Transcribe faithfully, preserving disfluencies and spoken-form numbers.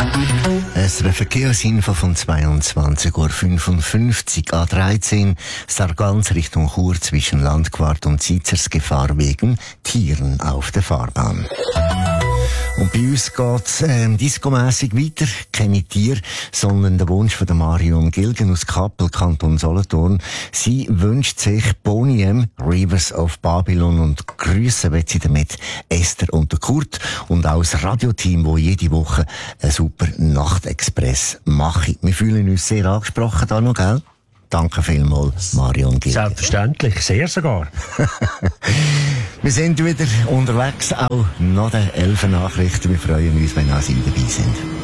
Es ist eine Verkehrsinfo von zweiundzwanzig Uhr fünfundfünfzig A dreizehn, Sargans Richtung Chur zwischen Landquart und Sizersgefahr wegen Tieren auf der Fahrbahn. Und bei uns geht's ähm, diskomässig weiter. Keine Tiere, sondern der Wunsch von der Marion Gilgen aus Kappel, Kanton Solothurn. Sie wünscht sich Boniem, Rivers of Babylon, und grüßen wird sie damit Esther und der Kurt und auch das Radioteam, das jede Woche einen super Nachtexpress macht. Wir fühlen uns sehr angesprochen da noch, gell? Danke vielmals, Marion Gilgen. Selbstverständlich, sehr sogar. Wir sind wieder unterwegs, auch nach den elf Nachrichten. Wir freuen uns, wenn auch Sie dabei sind.